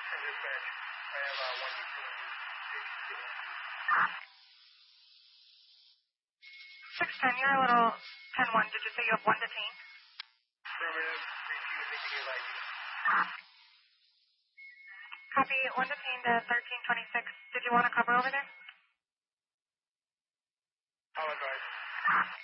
dispatch. I have 610, you're a little 10-1. Did you say you have one detained? Affirmative, refusing to give ID. Copy, one detained at 1326. Did you want to cover over there?